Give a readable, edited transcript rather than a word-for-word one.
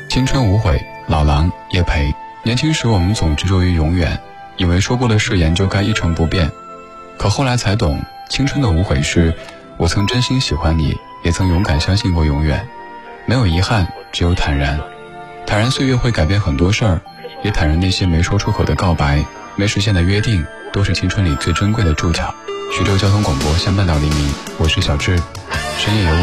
青春无悔，老狼叶培。年轻时我们总执着于永远，以为说过的誓言就该一成不变，可后来才懂，青春的无悔是我曾真心喜欢你，也曾勇敢相信过永远。没有遗憾，只有坦然。坦然岁月会改变很多事儿，也坦然那些没说出口的告白，没实现的约定，都是青春里最珍贵的注脚。徐州交通广播相伴到黎明，我是小智，深夜有